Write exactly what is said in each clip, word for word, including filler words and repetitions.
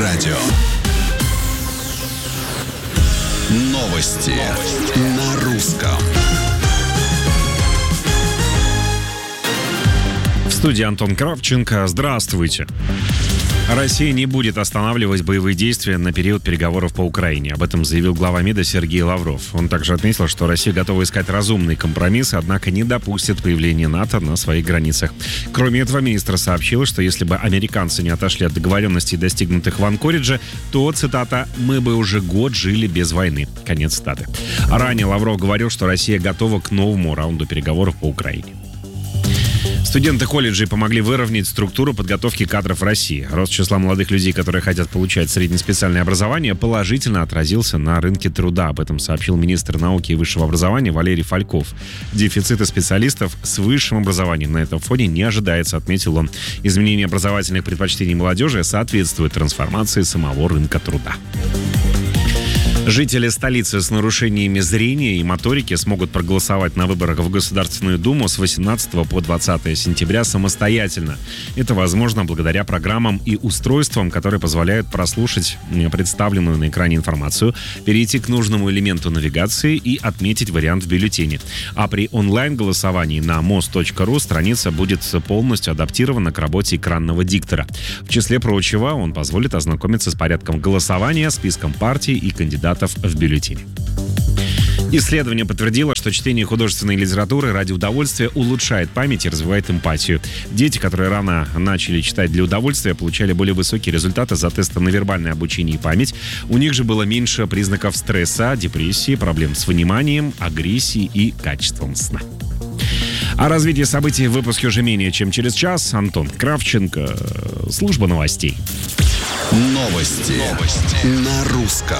радио. Новости, Новости. на русском. В студии Антон Кравченко. Здравствуйте. Россия не будет останавливать боевые действия на период переговоров по Украине. Об этом заявил глава МИДа Сергей Лавров. Он также отметил, что Россия готова искать разумный компромисс, однако не допустит появления НАТО на своих границах. Кроме этого, министр сообщил, что если бы американцы не отошли от договоренностей, достигнутых в Анкоридже, то, цитата, «мы бы уже год жили без войны». Конец цитаты. Ранее Лавров говорил, что Россия готова к новому раунду переговоров по Украине. Студенты колледжей помогли выровнять структуру подготовки кадров в России. Рост числа молодых людей, которые хотят получать среднеспециальное образование, положительно отразился на рынке труда. Об этом сообщил министр науки и высшего образования Валерий Фальков. Дефицита специалистов с высшим образованием на этом фоне не ожидается, отметил он. Изменение образовательных предпочтений молодежи соответствует трансформации самого рынка труда. Жители столицы с нарушениями зрения и моторики смогут проголосовать на выборах в Государственную Думу с восемнадцатого по двадцатое сентября самостоятельно. Это возможно благодаря программам и устройствам, которые позволяют прослушать представленную на экране информацию, перейти к нужному элементу навигации и отметить вариант в бюллетене. А при онлайн-голосовании на мост точка ру страница будет полностью адаптирована к работе экранного диктора. В числе прочего, он позволит ознакомиться с порядком голосования, списком партий и кандидатов в бюллетене. Исследование подтвердило, что чтение художественной литературы ради удовольствия улучшает память и развивает эмпатию. Дети, которые рано начали читать для удовольствия, получали более высокие результаты за тесты на вербальное обучение и память. У них же было меньше признаков стресса, депрессии, проблем с вниманием, агрессии и качеством сна. О развитии событий в выпуске уже менее чем через час. Антон Кравченко, служба новостей. Новости, Новости. на русском.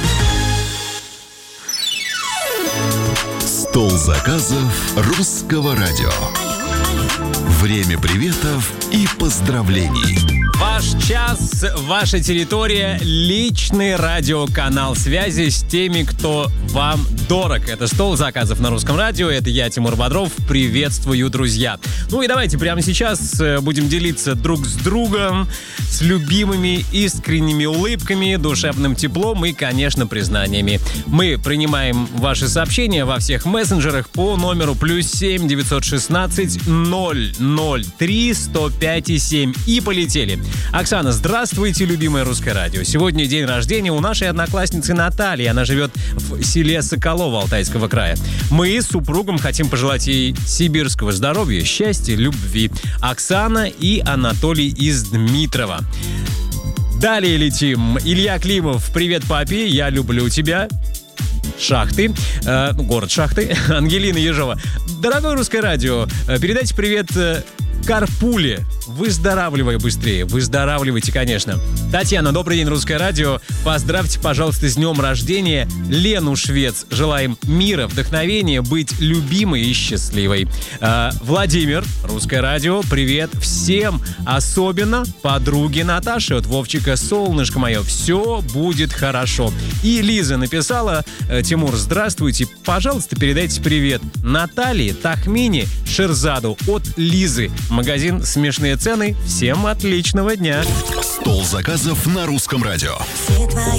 Стол заказов русского радио. Время приветов и поздравлений. Ваш час, ваша территория, личный радиоканал связи с теми, кто вам дорог. Это «Стол заказов» на русском радио. Это я, Тимур Бодров. Приветствую, друзья. Ну и давайте прямо сейчас будем делиться друг с другом, с любимыми искренними улыбками, душевным теплом и, конечно, признаниями. Мы принимаем ваши сообщения во всех мессенджерах по номеру плюс семь девятьсот шестнадцать ноль ноль три сто пять семь. И полетели. Оксана, здравствуйте, любимое русское радио. Сегодня день рождения у нашей одноклассницы Натальи. Она живет в селе Соколово Алтайского края. Мы с супругом хотим пожелать ей сибирского здоровья, счастья, любви. Оксана и Анатолий из Дмитрова. Далее летим. Илья Климов. Привет, папе, я люблю тебя. Шахты, э, город Шахты. Ангелина Ежова. Дорогое русское радио, передайте привет э, Карпуле. Выздоравливай быстрее. Выздоравливайте, конечно. Татьяна, добрый день, русское радио. Поздравьте, пожалуйста, с днем рождения Лену Швец. Желаем мира, вдохновения, быть любимой и счастливой. Э, Владимир, русское радио. Привет всем, особенно подруге Наташе от Вовчика. Солнышко мое, все будет хорошо. И Лиза написала: Тимур, здравствуйте. Пожалуйста, передайте привет Наталье, Тахмине, Шерзаду от Лизы. Магазин «Смешные цены». Всем отличного дня. Стол заказов на русском радио. Все твои